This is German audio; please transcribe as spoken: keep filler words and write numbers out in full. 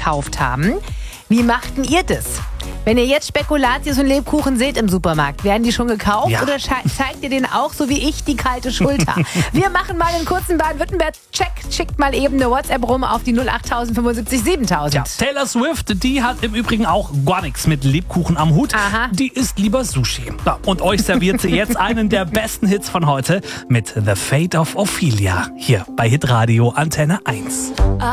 gekauft haben. Wie machten ihr das? Wenn ihr jetzt Spekulatius und Lebkuchen seht im Supermarkt, werden die schon gekauft Ja. oder sche- zeigt ihr denen auch, so wie ich, die kalte Schulter? Wir machen mal einen kurzen Baden-Württemberg-Check. Schickt mal eben eine WhatsApp rum auf die null acht null fünf sieben siebentausend. Ja, Taylor Swift, die hat im Übrigen auch gar nichts mit Lebkuchen am Hut. Aha. Die isst lieber Sushi. Ja, und euch serviert sie jetzt einen der besten Hits von heute mit The Fate of Ophelia. Hier bei Hitradio Antenne eins.